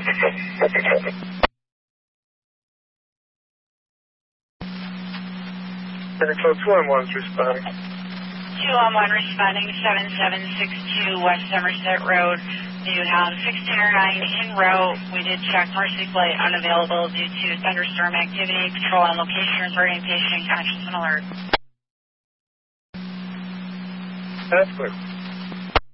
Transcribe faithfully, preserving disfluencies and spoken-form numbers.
Control two one one is responding. two one one responding, seven seven six two West Somerset Road. You have sixteen oh nine en route. We did check Mercy Flight unavailable due to thunderstorm activity. Control on location, reporting patient, conscious and alert. That's clear.